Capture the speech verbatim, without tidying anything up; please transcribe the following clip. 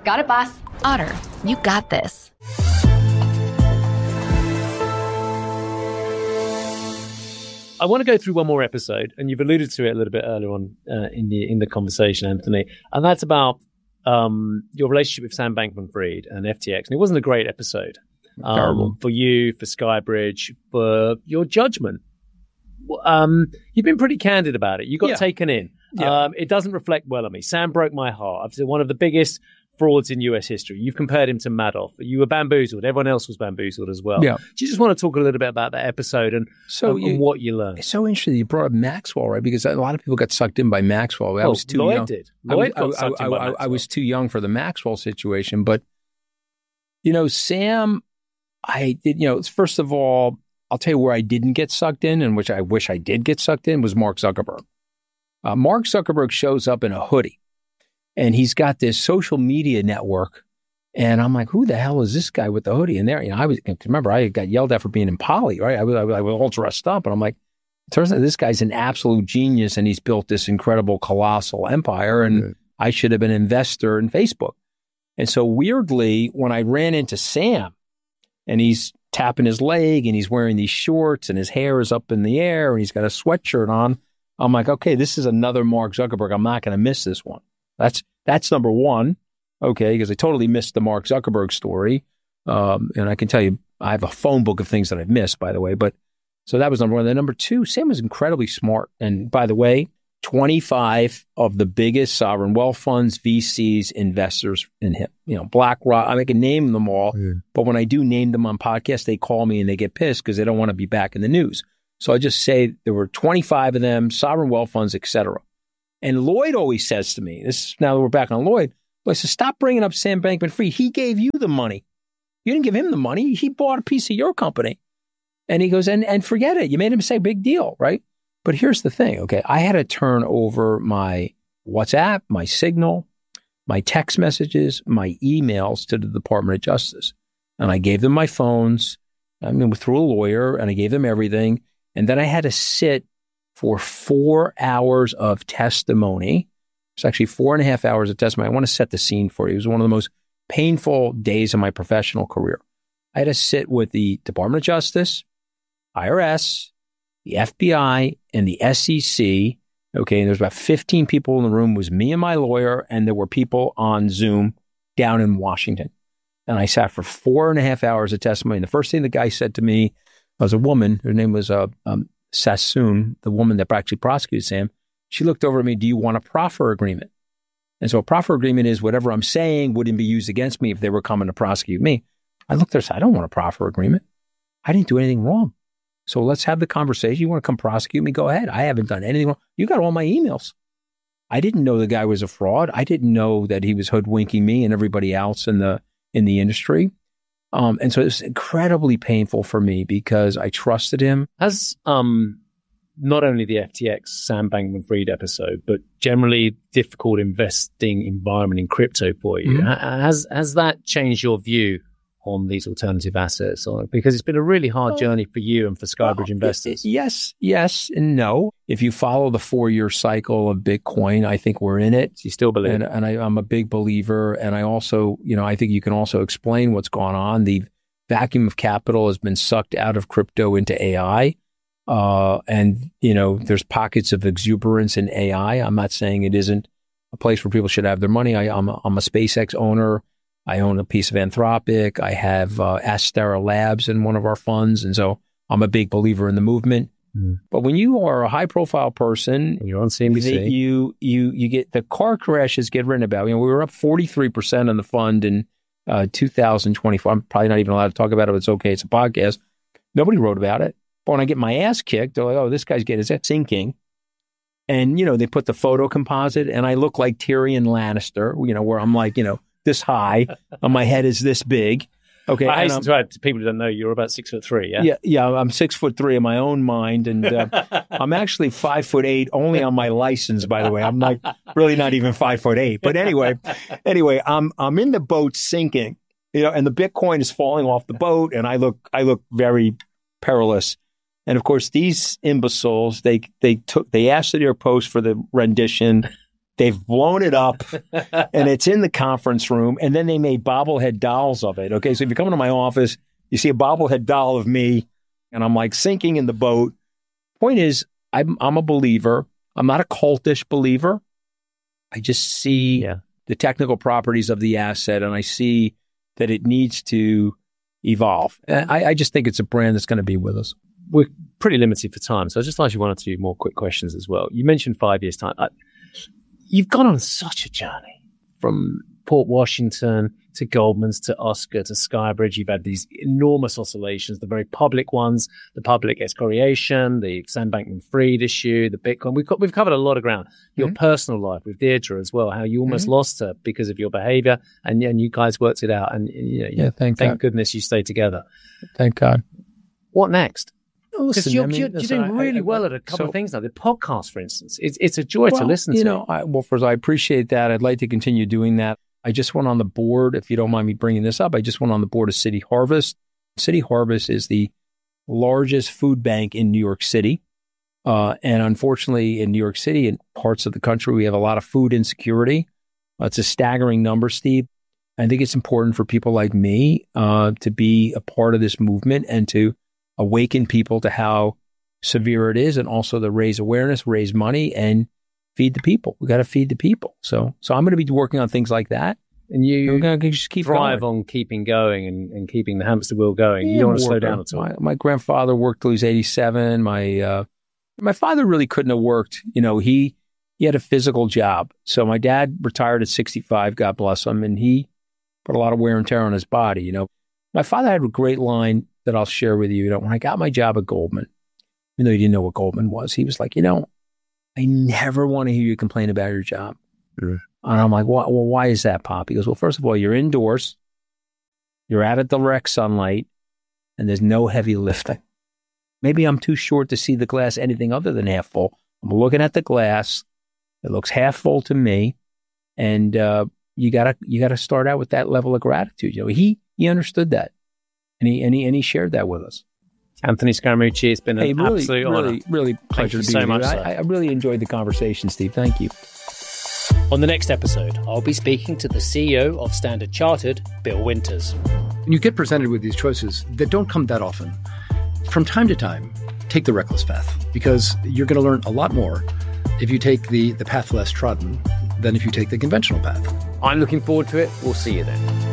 Got it, boss. Otter, you got this. I want to go through one more episode, and you've alluded to it a little bit earlier on uh, in the in the conversation, Anthony, and that's about um, your relationship with Sam Bankman-Fried and F T X. And it wasn't a great episode um, for you, for Skybridge, for your judgment. Um, you've been pretty candid about it. You got Yeah. taken in. Yeah. Um, it doesn't reflect well on me. Sam broke my heart. I've said one of the biggest frauds in U S history. You've compared him to Madoff. You were bamboozled. Everyone else was bamboozled as well. Yeah. Do you just want to talk a little bit about that episode and, So and, you- and what you learned? It's so interesting you brought up Maxwell, right? Because a lot of people got sucked in by Maxwell. I Oh, was too Lloyd young. did. I Lloyd was, got I, sucked I- in by I- I Maxwell. was too young for the Maxwell situation. But, you know, Sam, I did, you know, first of all, I'll tell you where I didn't get sucked in and which I wish I did get sucked in was Mark Zuckerberg. Uh, Mark Zuckerberg shows up in a hoodie and he's got this social media network. And I'm like, who the hell is this guy with the hoodie in there? You know, I was, remember, I got yelled at for being in poly, right? I was, I was, I was all dressed up. And I'm like, turns out this guy's an absolute genius and he's built this incredible, colossal empire. And Right. I should have been an investor in Facebook. And so weirdly, when I ran into Sam and he's tapping his leg and he's wearing these shorts and his hair is up in the air and he's got a sweatshirt on, I'm like, okay, this is another Mark Zuckerberg. I'm not going to miss this one. That's, that's number one. Okay, because I totally missed the Mark Zuckerberg story. Um, and I can tell you, I have a phone book of things that I've missed, by the way. But so that was number one. Then number two, Sam was incredibly smart. And by the way, twenty-five of the biggest sovereign wealth funds, V Cs, investors in him, you know, BlackRock, I can name them all. Yeah. But when I do name them on podcasts, they call me and they get pissed because they don't want to be back in the news. So I just say there were twenty-five of them, sovereign wealth funds, et cetera. And Lloyd always says to me, this is now that we're back on Lloyd, I said, stop bringing up Sam Bankman-Fried. He gave you the money. You didn't give him the money. He bought a piece of your company. And he goes, and, and forget it. You made him say big deal, right? But here's the thing, okay? I had to turn over my WhatsApp, my Signal, my text messages, my emails to the Department of Justice. And I gave them my phones, I mean, through a lawyer, and I gave them everything. And then I had to sit for four hours of testimony. It's actually four and a half hours of testimony. I want to set the scene for you. It was one of the most painful days of my professional career. I had to sit with the Department of Justice, I R S, the F B I, and the S E C. Okay, and there was about fifteen people in the room. It was me and my lawyer, and there were people on Zoom down in Washington. And I sat for four and a half hours of testimony. And the first thing the guy said to me was a woman. Her name was uh, um, Sassoon, the woman that actually prosecuted Sam. She looked over at me, do you want a proffer agreement? And so a proffer agreement is whatever I'm saying wouldn't be used against me if they were coming to prosecute me. I looked at her and said, I don't want a proffer agreement. I didn't do anything wrong. So let's have the conversation. You want to come prosecute me? Go ahead. I haven't done anything wrong. You got all my emails. I didn't know the guy was a fraud. I didn't know that he was hoodwinking me and everybody else in the in the industry. Um, and so it was incredibly painful for me because I trusted him. Has um, not only the F T X Sam Bankman-Fried episode, but generally difficult investing environment in crypto for you, Mhm. ha- has has that changed your view on these alternative assets? Or, because it's been a really hard Well, journey for you and for Skybridge Well, investors. y- Yes, yes, and no. If you follow the four-year cycle of Bitcoin, I think we're in it. You still believe? And, and I, I'm a big believer. And I also, you know, I think you can also explain what's gone on. The vacuum of capital has been sucked out of crypto into A I. Uh, and, you know, there's pockets of exuberance in A I. I'm not saying it isn't a place where people should have their money. I, I'm, a, I'm a SpaceX owner. I own a piece of Anthropic. I have uh, Astera Labs in one of our funds. And so I'm a big believer in the movement. Mm. But when you are a high profile person, And you're on C N B C. that you you you get the car crashes get written about. You know, we were up forty-three percent on the fund in uh, two thousand twenty-four. I'm probably not even allowed to talk about it, but it's okay. It's a podcast. Nobody wrote about it. But when I get my ass kicked, they're like, oh, this guy's getting his ass sinking. And, you know, they put the photo composite and I look like Tyrion Lannister, you know, where I'm like, you know, this high and my head is this big. Okay. I and hasten I'm- to add to people who don't know, you're about six foot three, yeah? yeah, yeah, I'm six foot three in my own mind, and uh, I'm actually five foot eight only on my license. By the way, I'm like really not even five foot eight. But anyway, anyway, I'm I'm in the boat sinking, you know, and the Bitcoin is falling off the boat, and I look I look very perilous. And of course, these imbeciles they they took they asked the New York Post for the rendition. They've blown it up, and it's in the conference room, and then they made bobblehead dolls of it. Okay, so if you come into my office, you see a bobblehead doll of me, and I'm like sinking in the boat. Point is, I'm, I'm a believer. I'm not a cultish believer. I just see Yeah. the technical properties of the asset, and I see that it needs to evolve. And I, I just think it's a brand that's going to be with us. We're pretty limited for time, so I'll just ask you one or two more quick questions as well. You mentioned five years' time. I, you've gone on such a journey from Port Washington to Goldman's to Oscar to Skybridge. You've had these enormous oscillations, the very public ones, the public excoriation, the Sam Bankman-Fried issue, the Bitcoin. We've got, we've covered a lot of ground. Your mm-hmm. personal life with Deirdre as well, how you almost mm-hmm. lost her because of your behavior, and, and you guys worked it out. And you know, yeah, thank, thank God. goodness you stayed together. Thank God. What next? Because you're, I mean, you're, you're doing really I, I, well at a couple so, of things now. The podcast, for instance, it's, it's a joy well, to listen to. You know, I, well, first, I appreciate that. I'd like to continue doing that. I just went on the board, if you don't mind me bringing this up, I just went on the board of City Harvest. City Harvest is the largest food bank in New York City. Uh, and unfortunately, in New York City and parts of the country, we have a lot of food insecurity. Uh, it's a staggering number, Steve. I think it's important for people like me uh, to be a part of this movement and to awaken people to how severe it is, and also to raise awareness, raise money, and feed the people. We got to feed the people. So, so I'm going to be working on things like that. And you We're going to just keep thrive going. on keeping going and, and keeping the hamster wheel going. Yeah, you don't want to slow work, down at all. My, my grandfather worked till he was eighty-seven. My uh, my father really couldn't have worked. You know, he he had a physical job. So my dad retired at sixty-five. God bless him, and he put a lot of wear and tear on his body. You know, my father had a great line that I'll share with you. You know, when I got my job at Goldman, even though he didn't know what Goldman was, he was like, you know, I never want to hear you complain about your job. Sure. And I'm like, well, well, why is that, Pop? He goes, well, first of all, you're indoors, you're out of direct sunlight, and there's no heavy lifting. Maybe I'm too short to see the glass anything other than half full. I'm looking at the glass. It looks half full to me. And uh, you gotta you gotta start out with that level of gratitude. You know, he he understood that. And he and he and he shared that with us. Anthony Scaramucci, it's been an hey, really, absolute really, honor. Really pleasure Thank to you be so with much, you. I, I really enjoyed the conversation, Steve. Thank you. On the next episode, I'll be speaking to the C E O of Standard Chartered, Bill Winters. You get presented with these choices that don't come that often. From time to time, take the reckless path, because you're going to learn a lot more if you take the, the path less trodden than if you take the conventional path. I'm looking forward to it. We'll see you then.